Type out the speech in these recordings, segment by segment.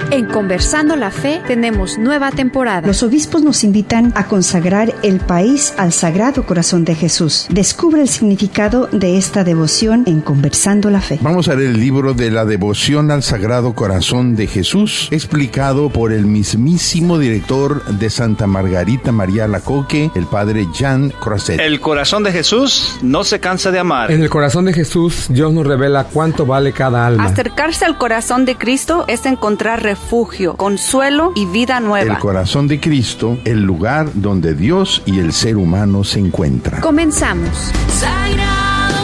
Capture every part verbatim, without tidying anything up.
En Conversando la Fe tenemos nueva temporada. Los obispos nos invitan a consagrar el país al Sagrado Corazón de Jesús. Descubre el significado de esta devoción en Conversando la Fe. Vamos a leer el libro de la devoción al Sagrado Corazón de Jesús, explicado por el mismísimo director de Santa Margarita María Alacoque, el padre Jean Croiset. El corazón de Jesús no se cansa de amar. En el corazón de Jesús, Dios nos revela cuánto vale cada alma. Acercarse al corazón de Cristo es encontrar refugio, consuelo y vida nueva. El corazón de Cristo, el lugar donde Dios y el ser humano se encuentran. Comenzamos. Sagrado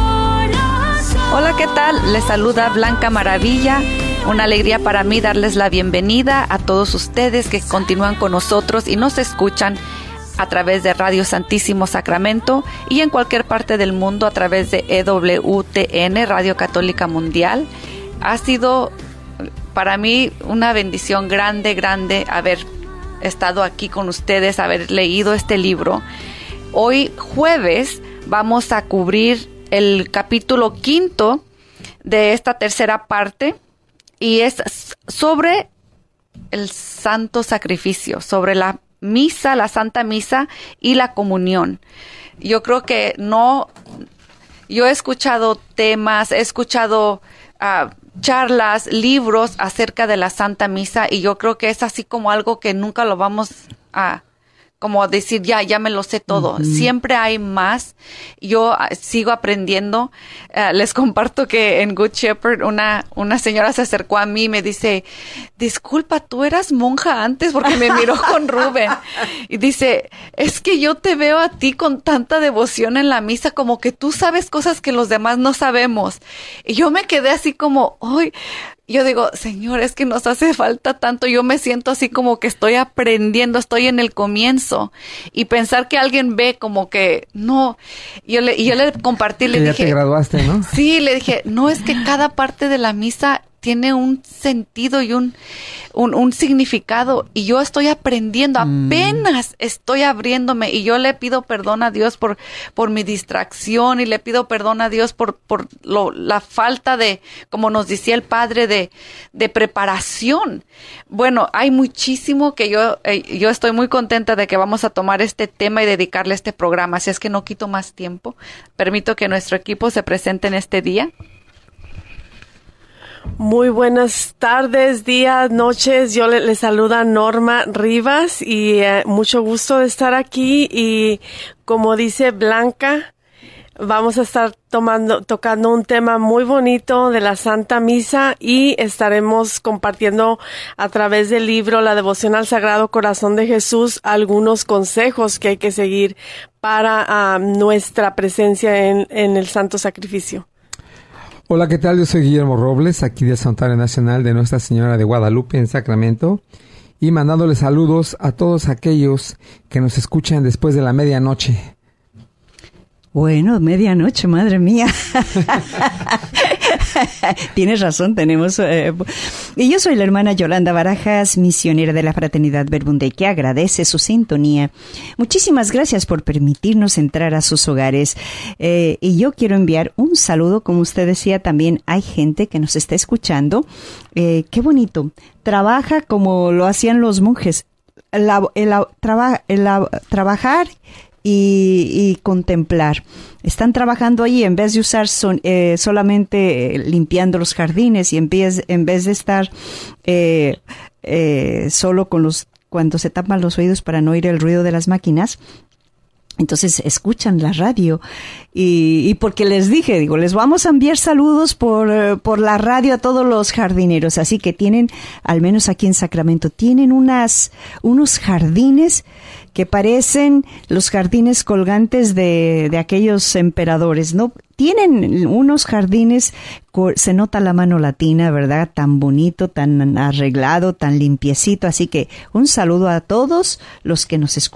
Corazón. Hola, ¿qué tal? Les saluda Blanca Maravilla. Una alegría para mí darles la bienvenida a todos ustedes que continúan con nosotros y nos escuchan a través de Radio Santísimo Sacramento y en cualquier parte del mundo a través de E W T N, Radio Católica Mundial. Ha sido para mí una bendición grande, grande haber estado aquí con ustedes, haber leído este libro. Hoy jueves vamos a cubrir el capítulo quinto de esta tercera parte y es sobre el santo sacrificio, sobre la misa, la Santa Misa y la comunión. Yo creo que no, yo he escuchado temas, he escuchado uh, charlas, libros acerca de la Santa Misa y yo creo que es así como algo que nunca lo vamos a como decir, ya, ya me lo sé todo. Uh-huh. Siempre hay más. Yo uh, sigo aprendiendo. Uh, les comparto que en Good Shepherd una, una señora se acercó a mí y me dice, disculpa, ¿tú eras monja antes? Porque me miró con Rubén. Y dice, es que yo te veo a ti con tanta devoción en la misa, como que tú sabes cosas que los demás no sabemos. Y yo me quedé así como, ¡ay! Yo digo, Señor, es que nos hace falta tanto. Yo me siento así como que estoy aprendiendo, estoy en el comienzo. Y pensar que alguien ve como que no. Yo le, y yo le compartí, le que dije. Ya te graduaste, ¿no? Sí, le dije, no, es que cada parte de la misa tiene un sentido y un, un, un significado. Y yo estoy aprendiendo, apenas estoy abriéndome. Y yo le pido perdón a Dios por, por mi distracción y le pido perdón a Dios por, por lo, la falta de, como nos decía el Padre, de, de preparación. Bueno, hay muchísimo que yo, eh, yo estoy muy contenta de que vamos a tomar este tema y dedicarle este programa. Así es que no quito más tiempo. Permito que nuestro equipo se presente en este día. Muy buenas tardes, días, noches. Yo le, le saluda Norma Rivas y eh, mucho gusto de estar aquí. Y como dice Blanca, vamos a estar tomando, tocando un tema muy bonito de la Santa Misa y estaremos compartiendo a través del libro La Devoción al Sagrado Corazón de Jesús algunos consejos que hay que seguir para uh, nuestra presencia en, en el Santo Sacrificio. Hola, ¿qué tal? Yo soy Guillermo Robles, aquí del Santuario Nacional de Nuestra Señora de Guadalupe en Sacramento, y mandándoles saludos a todos aquellos que nos escuchan después de la medianoche. Bueno, medianoche, madre mía. Tienes razón, tenemos... Eh, y yo soy la hermana Yolanda Barajas, misionera de la Fraternidad Verbum Dei, que agradece su sintonía. Muchísimas gracias por permitirnos entrar a sus hogares. Eh, y yo quiero enviar un saludo, como usted decía, también hay gente que nos está escuchando. Eh, qué bonito. Trabaja como lo hacían los monjes. La, el, el, traba, el, trabajar... Y, y contemplar. Están trabajando allí en vez de usar son, eh, solamente eh, limpiando los jardines y en vez, en vez de estar eh, eh, solo con los cuando se tapan los oídos para no oír el ruido de las máquinas. Entonces escuchan la radio y, y porque les dije, digo, les vamos a enviar saludos por, uh, por la radio a todos los jardineros. Así que tienen, al menos aquí en Sacramento, tienen unas, unos jardines que parecen los jardines colgantes de, de aquellos emperadores, ¿no? Tienen unos jardines, se nota la mano latina, ¿verdad? Tan bonito, tan arreglado, tan limpiecito. Así que un saludo a todos los que nos escuchan.